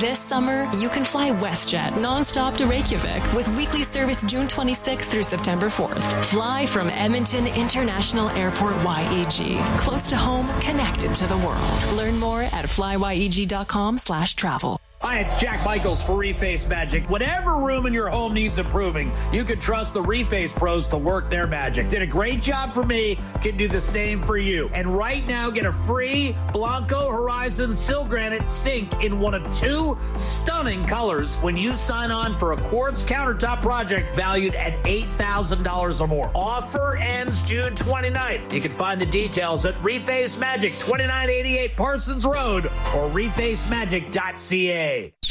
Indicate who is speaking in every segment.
Speaker 1: This summer, you can fly WestJet nonstop to Reykjavik with weekly service June 26th through September 4th. Fly from Edmonton International Airport YEG. Close to home, connected to the world. Learn more at flyyeg.com/travel.
Speaker 2: Hi, it's Jack Michaels for Reface Magic. Whatever room in your home needs improving, you can trust the Reface pros to work their magic. Did a great job for me, can do the same for you. And right now, get a free Blanco Horizon Silgranite sink in one of 2 stunning colors when you sign on for a quartz countertop project valued at $8,000 or more. Offer ends June 29th. You can find the details at Reface Magic, 2988 Parsons Road, or refacemagic.ca.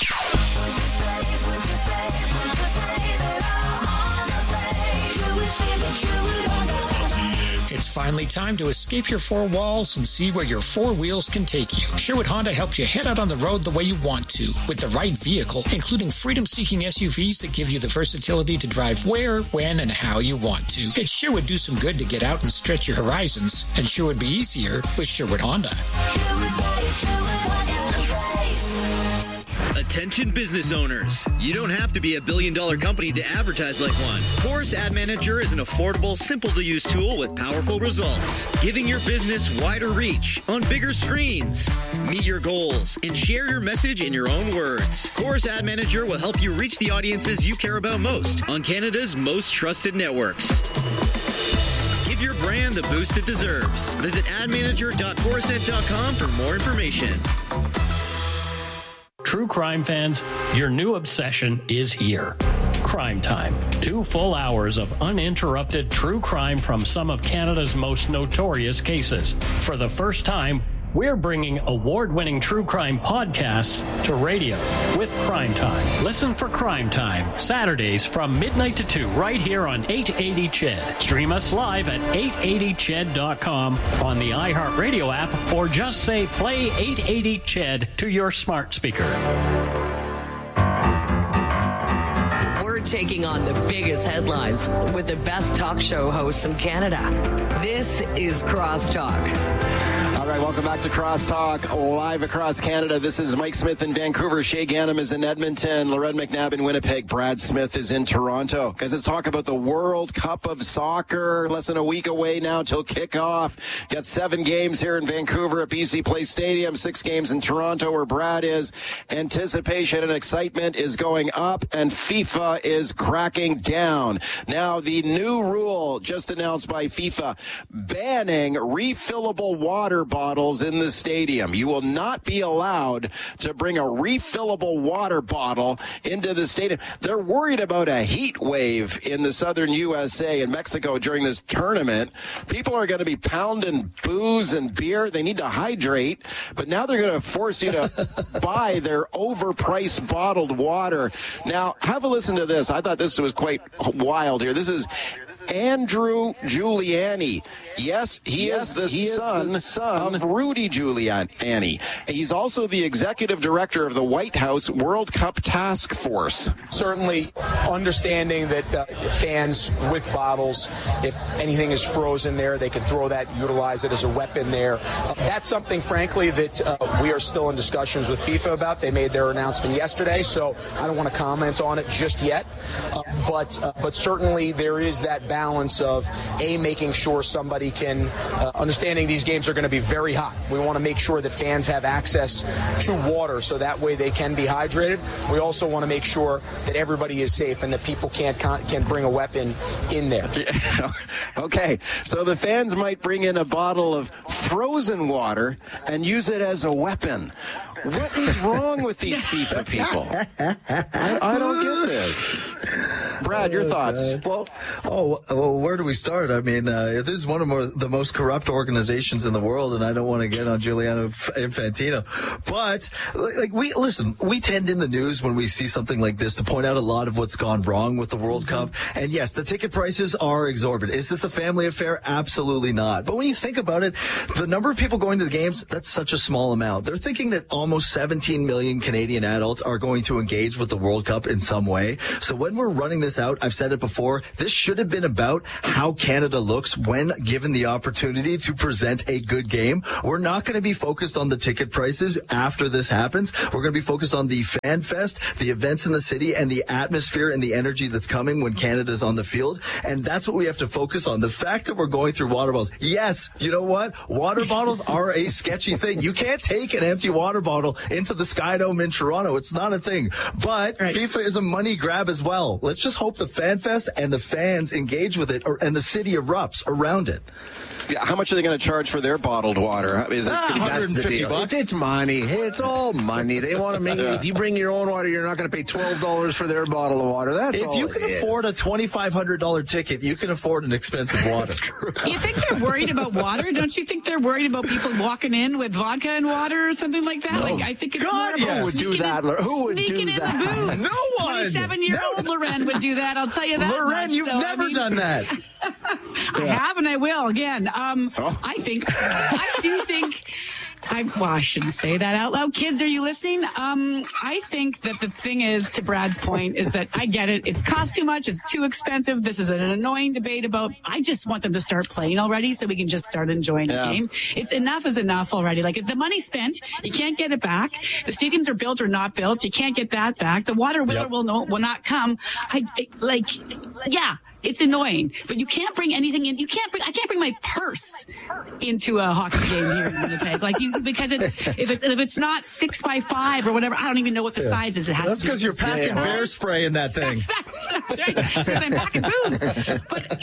Speaker 3: It's finally time to escape your 4 walls and see where your 4 wheels can take you. Sherwood Honda helps you head out on the road the way you want to, with the right vehicle, including freedom-seeking SUVs that give you the versatility to drive where, when, and how you want to. It sure would do some good to get out and stretch your horizons, and sure would be easier with Sherwood Honda.
Speaker 4: Attention business owners. You don't have to be a billion-dollar company to advertise like one. Chorus Ad Manager is an affordable, simple-to-use tool with powerful results, giving your business wider reach on bigger screens. Meet your goals and share your message in your own words. Chorus Ad Manager will help you reach the audiences you care about most on Canada's most trusted networks. Give your brand the boost it deserves. Visit admanager.chorused.com for more information.
Speaker 5: True crime fans, your new obsession is here. Crime Time. 2 full hours of uninterrupted true crime from some of Canada's most notorious cases. For the first time, we're bringing award-winning true crime podcasts to radio with Crime Time. Listen for Crime Time, Saturdays from midnight to 2, right here on 880 CHED. Stream us live at 880ched.com on the iHeartRadio app, or just say play 880 CHED to your smart speaker.
Speaker 6: We're taking on the biggest headlines with the best talk show hosts in Canada. This is Crosstalk.
Speaker 7: All right, welcome back to Crosstalk, live across Canada. This is Mike Smith in Vancouver. Shay Ganem is in Edmonton. Loren McNabb in Winnipeg. Brad Smith is in Toronto. Guys, let's talk about the World Cup of Soccer. Less than a week away now till kickoff. Got 7 games here in Vancouver at BC Place Stadium, 6 games in Toronto where Brad is. Anticipation and excitement is going up, and FIFA is cracking down. Now, the new rule just announced by FIFA, banning refillable water bottles in the stadium. You will not be allowed to bring a refillable water bottle into the stadium. They're worried about a heat wave in the southern USA and Mexico during this tournament. People are going to be pounding booze and beer. They need to hydrate, but now they're going to force you to buy their overpriced bottled water. Now, have a listen to this. I thought this was quite wild here. This is Andrew Giuliani. Yes, he is the son of Rudy Giuliani. He's also the executive director of the White House World Cup Task Force.
Speaker 8: Certainly understanding that fans with bottles, if anything is frozen there, they can throw that, utilize it as a weapon there. That's something, frankly, that we are still in discussions with FIFA about. They made their announcement yesterday, so I don't want to comment on it just yet. But certainly there is that balance of, making sure somebody can, understanding these games are going to be very hot. We want to make sure that fans have access to water so that way they can be hydrated. We also want to make sure that everybody is safe and that people can bring a weapon in there.
Speaker 7: Okay, so the fans might bring in a bottle of frozen water and use it as a weapon. What is wrong with these FIFA people? I don't get this. Brad, your thoughts?
Speaker 9: Well, where do we start? I mean, this is one of the most corrupt organizations in the world, and I don't want to get on Giuliano Infantino. But we tend in the news when we see something like this to point out a lot of what's gone wrong with the World Cup. And yes, the ticket prices are exorbitant. Is this a family affair? Absolutely not. But when you think about it, the number of people going to the games, that's such a small amount. They're thinking that almost 17 million Canadian adults are going to engage with the World Cup in some way. So when we're running this out, I've said it before, this should have been about how Canada looks when given the opportunity to present a good game. We're not going to be focused on the ticket prices after this happens. We're going to be focused on the fan fest, the events in the city, and the atmosphere and the energy that's coming when Canada's on the field. And that's what we have to focus on. The fact that we're going through water bottles. Yes, you know what? Water bottles are a sketchy thing. You can't take an empty water bottle into the Sky Dome in Toronto. It's not a thing. But FIFA is a money grab as well. Let's just hope the fan fest and the fans engage with it, and the city erupts around it.
Speaker 7: Yeah, how much are they going to charge for their bottled water? Is it
Speaker 10: $150? It's money. It's all money. They want to make it. If you bring your own water, you're not going to pay $12 for their bottle of water. That's all.
Speaker 9: If you can afford a $2,500 ticket, you can afford an expensive water.
Speaker 10: That's true.
Speaker 11: You think they're worried about water? Don't you think they're worried about people walking in with vodka and water or something like that?
Speaker 9: No.
Speaker 11: Like, I think it's more about
Speaker 10: Who would do that? Who would do that?
Speaker 11: In the booze.
Speaker 9: No one.
Speaker 11: 27-year-old Loren would do that. I'll tell you that.
Speaker 9: Loren, you've never done that.
Speaker 11: I have, and I will again. I shouldn't say that out loud. Kids, are you listening? I think that the thing is, to Brad's point, is that I get it. It's cost too much. It's too expensive. This is an annoying debate about, I just want them to start playing already so we can just start enjoying the game. It's enough is enough already. Like, the money's spent. You can't get it back. The stadiums are built or not built. You can't get that back. The water wheeler will not come. It's annoying, but you can't bring anything in. I can't bring my purse into a hockey game here in Winnipeg. Because if it's not 6 by 5 or whatever, I don't even know what the size is. It has
Speaker 9: That's
Speaker 11: to be.
Speaker 9: because you're packing bear spray in that thing.
Speaker 11: That's right. Because I'm packing booze.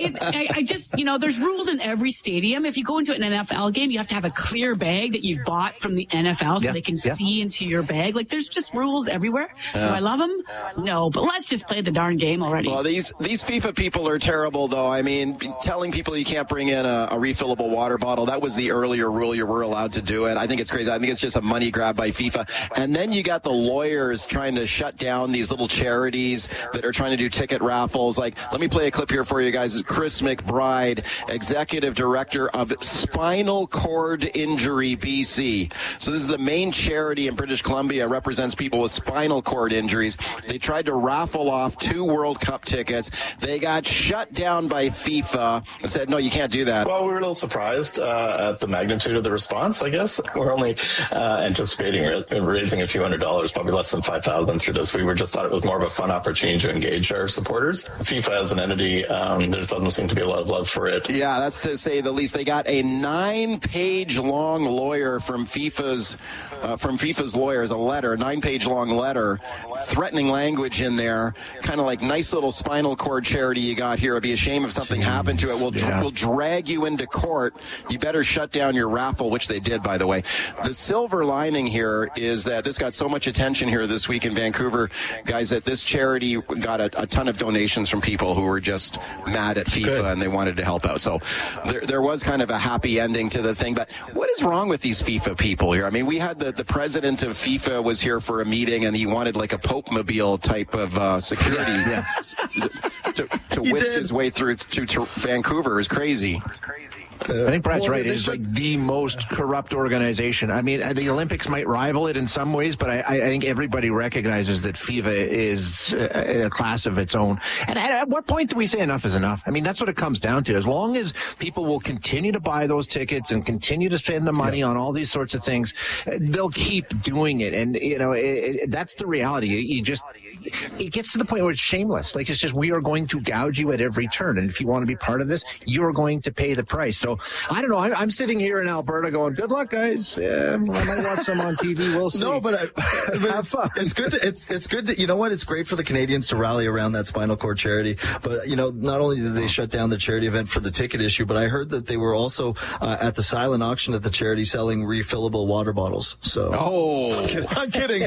Speaker 11: But there's rules in every stadium. If you go into an NFL game, you have to have a clear bag that you've bought from the NFL so they can see into your bag. Like, there's just rules everywhere. Do I love them? No, but let's just play the darn game already.
Speaker 7: Well, these FIFA people are terrible, though. I mean, telling people you can't bring in a refillable water bottle, that was the earlier rule. You were allowed to do it. I think it's crazy. I think it's just a money grab by FIFA. And then you got the lawyers trying to shut down these little charities that are trying to do ticket raffles. Like, let me play a clip here for you guys. Chris McBride, Executive Director of Spinal Cord Injury BC. So this is the main charity in British Columbia, represents people with spinal cord injuries. They tried to raffle off 2 World Cup tickets. They got shut down by FIFA and said, no, you can't do that.
Speaker 12: Well, we were a little surprised at the magnitude of the response, I guess. We're only anticipating raising a few $100s, probably less than $5,000 through this. We just thought it was more of a fun opportunity to engage our supporters. FIFA as an entity, there doesn't seem to be a lot of love for it.
Speaker 7: Yeah, that's to say the least. They got a 9-page long lawyer from FIFA's lawyers, a 9-page long letter, threatening language in there, kind of like, nice little spinal cord charity you got here. It'd be a shame if something happened to it. We'll drag you into court. You better shut down your raffle, which they did, by the way. The silver lining here is that this got so much attention here this week in Vancouver, guys, that this charity got a ton of donations from people who were just mad at FIFA and they wanted to help out. So there was kind of a happy ending to the thing. But what is wrong with these FIFA people here? I mean, we had the president of FIFA was here for a meeting, and he wanted like a Pope-mobile type of security to whisk his way through to Vancouver. Is crazy.
Speaker 10: I think Brad's right. It is like the most corrupt organization. I mean, the Olympics might rival it in some ways, but I think everybody recognizes that FIFA is in a class of its own. And at what point do we say enough is enough? I mean, that's what it comes down to. As long as people will continue to buy those tickets and continue to spend the money on all these sorts of things, they'll keep doing it. And, that's the reality. It gets to the point where it's shameless. Like, it's just, we are going to gouge you at every turn. And if you want to be part of this, you're going to pay the price. So I don't know. I'm sitting here in Alberta going, good luck, guys. Yeah, I might watch some on TV. We'll see.
Speaker 9: No, but have fun. It's good to, it's good to, you know what? It's great for the Canadians to rally around that spinal cord charity. But, not only did they shut down the charity event for the ticket issue, but I heard that they were also at the silent auction at the charity selling refillable water bottles. So.
Speaker 10: Oh.
Speaker 9: I'm kidding.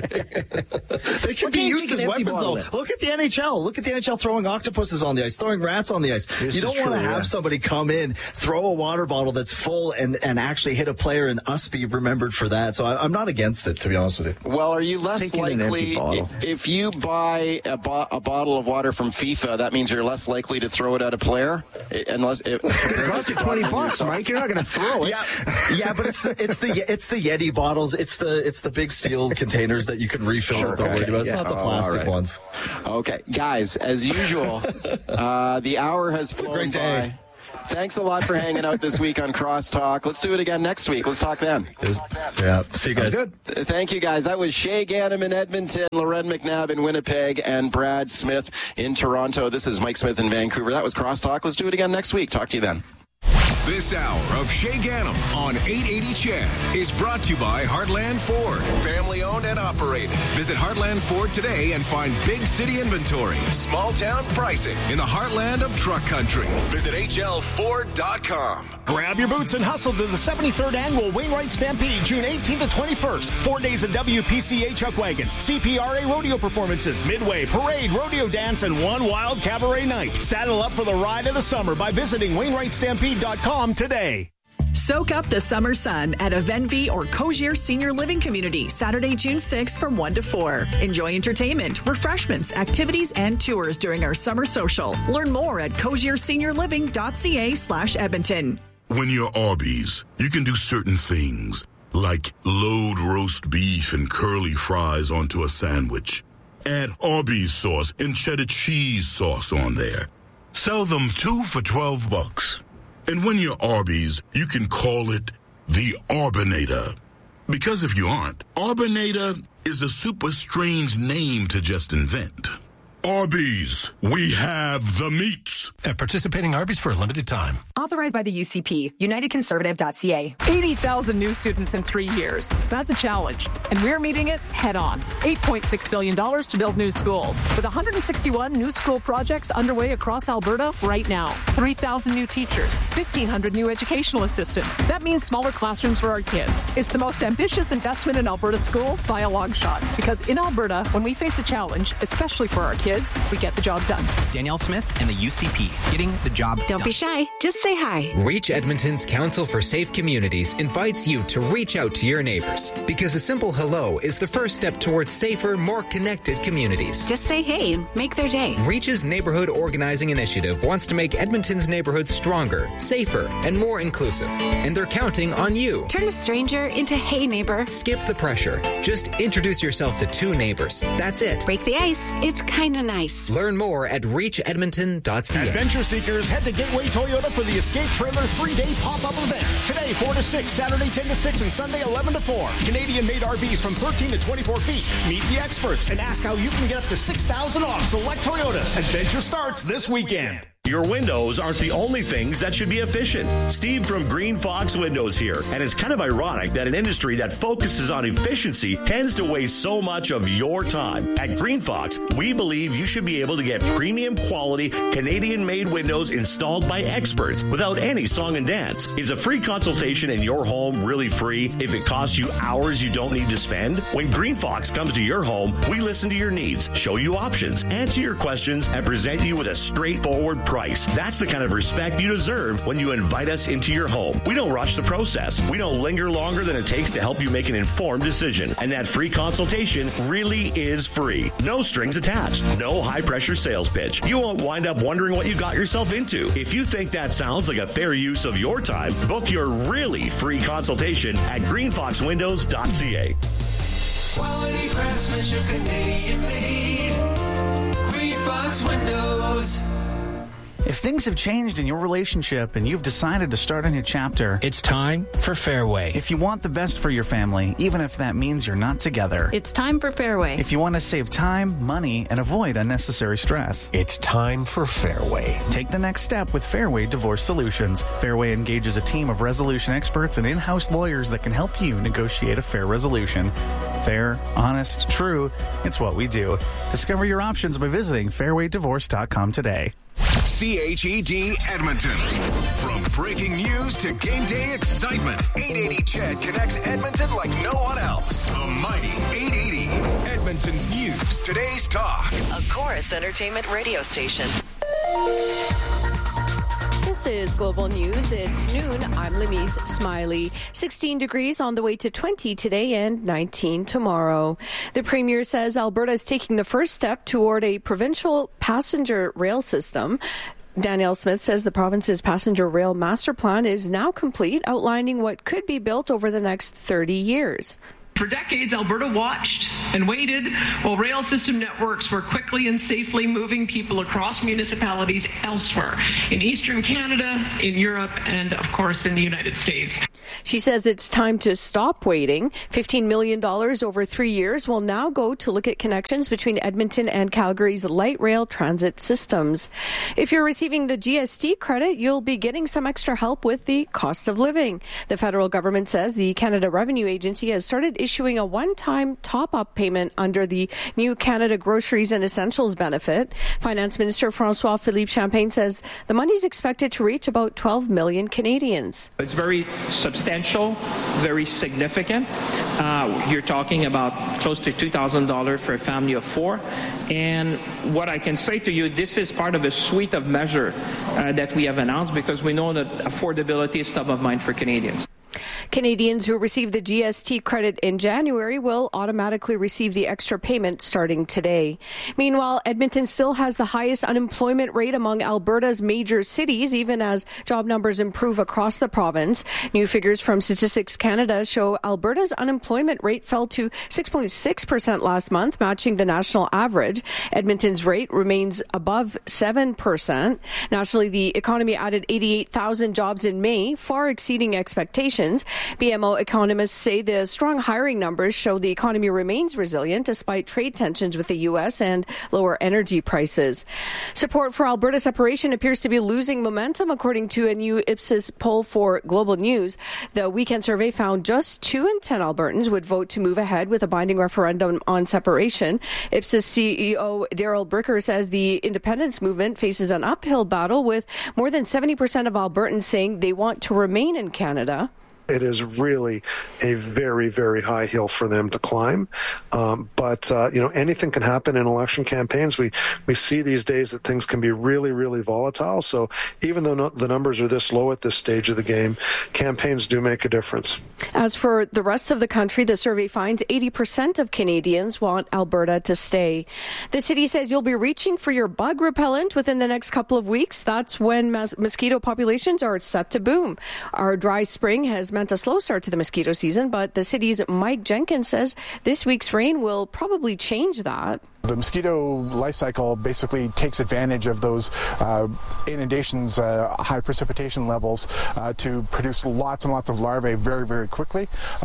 Speaker 9: They can be used as weapons, though. Look at the NHL. Look at the NHL throwing octopuses on the ice, throwing rats on the ice. You don't want to have somebody come in, throw a water bottle that's full and actually hit a player and us be remembered for that. So I'm not against it, to be honest with you.
Speaker 7: Well, are you less likely, if you buy a bottle of water from FIFA, that means you're less likely to throw it at a player? Unless it
Speaker 10: costs you $20, Mike. You're not going to throw it.
Speaker 9: Yeah, but it's the Yeti bottles. It's the big steel containers that you can refill.
Speaker 7: Sure,
Speaker 9: It's not the plastic ones.
Speaker 7: Okay, guys, as usual, the hour has flown by. Thanks a lot for hanging out this week on Crosstalk. Let's do it again next week. Let's talk then.
Speaker 9: Yeah. See you guys.
Speaker 7: Good. Thank you, guys. That was Shay Ganem in Edmonton, Loren McNabb in Winnipeg, and Brad Smith in Toronto. This is Mike Smith in Vancouver. That was Crosstalk. Let's do it again next week. Talk to you then.
Speaker 13: This hour of Shay Ganem on 880 CHED is brought to you by Heartland Ford. Family owned and operated. Visit Heartland Ford today and find big city inventory, small town pricing in the heartland of truck country. Visit HLFord.com.
Speaker 14: Grab your boots and hustle to the 73rd Annual Wainwright Stampede, June 18th to 21st. 4 days of WPCA chuck wagons, CPRA rodeo performances, midway, parade, rodeo dance, and one wild cabaret night. Saddle up for the ride of the summer by visiting WainwrightStampede.com today.
Speaker 15: Soak up the summer sun at Evenvi or Cogier Senior Living Community, Saturday, June 6th from 1 to 4. Enjoy entertainment, refreshments, activities, and tours during our summer social. Learn more at cogierseniorliving.ca/Edmonton.
Speaker 16: When you're Arby's, you can do certain things, like load roast beef and curly fries onto a sandwich. Add Arby's sauce and cheddar cheese sauce on there. Sell them 2 for $12. And when you're Arby's, you can call it the Arbinator. Because if you aren't, Arbinator is a super strange name to just invent. Arby's, we have the meats.
Speaker 17: At participating Arby's for a limited time.
Speaker 18: Authorized by the UCP, UnitedConservative.ca.
Speaker 19: 80,000 new students in 3 years. That's a challenge, and we're meeting it head on. $8.6 billion to build new schools, with 161 new school projects underway across Alberta right now. 3,000 new teachers, 1,500 new educational assistants. That means smaller classrooms for our kids. It's the most ambitious investment in Alberta schools by a long shot, because in Alberta, when we face a challenge, especially for our kids, we get the job done.
Speaker 20: Danielle Smith and the UCP, getting the job done.
Speaker 18: Don't be shy. Just say hi.
Speaker 21: Reach Edmonton's Council for Safe Communities invites you to reach out to your neighbors, because a simple hello is the first step towards safer, more connected communities.
Speaker 18: Just say hey and make their day.
Speaker 21: Reach's Neighborhood Organizing Initiative wants to make Edmonton's neighborhoods stronger, safer, and more inclusive. And they're counting on you.
Speaker 18: Turn a stranger into hey neighbor.
Speaker 21: Skip the pressure. Just introduce yourself to 2 neighbors. That's it.
Speaker 18: Break the ice. It's kind of nice.
Speaker 21: Learn more at reachedmonton.ca.
Speaker 14: Adventure seekers, head to Gateway Toyota for the Escape Trailer 3-day pop-up event. Today, 4 to 6, Saturday, 10 to 6, and Sunday, 11 to 4. Canadian-made RVs from 13 to 24 feet. Meet the experts and ask how you can get up to $6,000 off select Toyotas. Adventure starts this weekend.
Speaker 22: Your windows aren't the only things that should be efficient. Steve from Green Fox Windows here. And it's kind of ironic that an industry that focuses on efficiency tends to waste so much of your time. At Green Fox, we believe you should be able to get premium quality Canadian-made windows installed by experts without any song and dance. Is a free consultation in your home really free if it costs you hours you don't need to spend? When Green Fox comes to your home, we listen to your needs, show you options, answer your questions, and present you with a straightforward price. That's the kind of respect you deserve when you invite us into your home. We don't rush the process. We don't linger longer than it takes to help you make an informed decision. And that free consultation really is free. No strings attached. No high-pressure sales pitch. You won't wind up wondering what you got yourself into. If you think that sounds like a fair use of your time, book your really free consultation at greenfoxwindows.ca.
Speaker 23: Quality craftsmanship, Canadian made. Green Fox Windows.
Speaker 24: If things have changed in your relationship and you've decided to start a new chapter,
Speaker 3: it's time for Fairway.
Speaker 24: If you want the best for your family, even if that means you're not together,
Speaker 25: it's time for Fairway.
Speaker 24: If you want to save time, money, and avoid unnecessary stress,
Speaker 3: it's time for Fairway.
Speaker 24: Take the next step with Fairway Divorce Solutions. Fairway engages a team of resolution experts and in-house lawyers that can help you negotiate a fair resolution. Fair, honest, true, it's what we do. Discover your options by visiting fairwaydivorce.com today.
Speaker 13: CHED Edmonton. From breaking news to game day excitement, 880 CHED connects Edmonton like no one else. The mighty 880. Edmonton's news, today's talk.
Speaker 6: A Chorus Entertainment radio station.
Speaker 26: This
Speaker 1: This is Global News. It's noon. I'm Lemise Smiley. 16 degrees on the way to 20 today and 19 tomorrow. The Premier says Alberta is taking the first step toward a provincial passenger rail system. Danielle Smith says the province's passenger rail master plan is now complete, outlining what could be built over the next 30 years.
Speaker 2: For decades, Alberta watched and waited while rail system networks were quickly and safely moving people across municipalities elsewhere in Eastern Canada, in Europe, and of course in the United States.
Speaker 1: She says it's time to stop waiting. $15 million over 3 years will now go to look at connections between Edmonton and Calgary's light rail transit systems. If you're receiving the GST credit, you'll be getting some extra help with the cost of living. The federal government says the Canada Revenue Agency has started issuing a one-time top-up payment under the new Canada Groceries and Essentials benefit. Finance Minister François-Philippe Champagne says the money is expected to reach about 12 million Canadians.
Speaker 4: It's very substantial, very significant. You're talking about close to $2,000 for a family of four. And what I can say to you, this is part of a suite of measures that we have announced because we know that affordability is top of mind for Canadians.
Speaker 1: Canadians who receive the GST credit in January will automatically receive the extra payment starting today. Meanwhile, Edmonton still has the highest unemployment rate among Alberta's major cities, even as job numbers improve across the province. New figures from Statistics Canada show Alberta's unemployment rate fell to 6.6% last month, matching the national average. Edmonton's rate remains above 7%. Nationally, the economy added 88,000 jobs in May, far exceeding expectations. BMO economists say the strong hiring numbers show the economy remains resilient despite trade tensions with the U.S. and lower energy prices. Support for Alberta separation appears to be losing momentum, according to a new Ipsos poll for Global News. The weekend survey found just 2 in 10 Albertans would vote to move ahead with a binding referendum on separation. Ipsos CEO Daryl Bricker says the independence movement faces an uphill battle, with more than 70% of Albertans saying they want to remain in Canada.
Speaker 5: It is really a very, very high hill for them to climb. But anything can happen in election campaigns. We see these days that things can be really, really volatile. So even though the numbers are this low at this stage of the game, campaigns do make a difference.
Speaker 1: As for the rest of the country, the survey finds 80% of Canadians want Alberta to stay. The city says you'll be reaching for your bug repellent within the next couple of weeks. That's when mosquito populations are set to boom. Our dry spring has meant a slow start to the mosquito season, but the city's Mike Jenkins says this week's rain will probably change that.
Speaker 25: The mosquito life cycle basically takes advantage of those inundations, high precipitation levels, to produce lots and lots of larvae very, very quickly.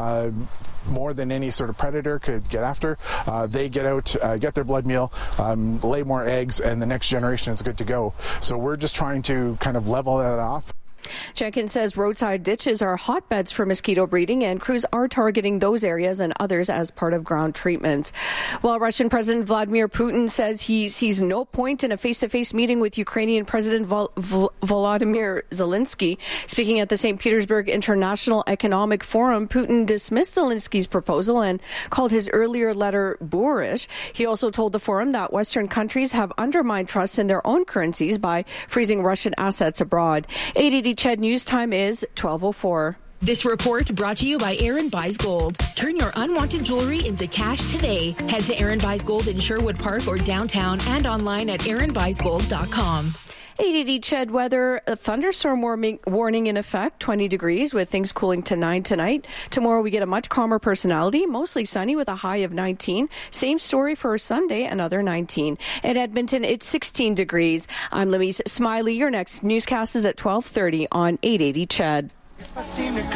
Speaker 25: More than any sort of predator could get after. They get out, get their blood meal, lay more eggs, and the next generation is good to go. So we're just trying to kind of level that off.
Speaker 1: Jenkins says roadside ditches are hotbeds for mosquito breeding, and crews are targeting those areas and others as part of ground treatments. While Russian President Vladimir Putin says he sees no point in a face-to-face meeting with Ukrainian President Volodymyr Zelensky, speaking at the St. Petersburg International Economic Forum, Putin dismissed Zelensky's proposal and called his earlier letter boorish. He also told the forum that Western countries have undermined trust in their own currencies by freezing Russian assets abroad. 880 CHED News Time is 12:04.
Speaker 26: This report brought to you by Aaron Buys Gold. Turn your unwanted jewelry into cash today. Head to Aaron Buys Gold in Sherwood Park or downtown and online at aaronbuysgold.com.
Speaker 1: 880 CHED weather, a thunderstorm warning in effect, 20 degrees with things cooling to 9 tonight. Tomorrow we get a much calmer personality, mostly sunny with a high of 19. Same story for Sunday, another 19. In Edmonton, it's 16 degrees. I'm Lemise Smiley. Your next newscast is at 12:30 on 880 CHED.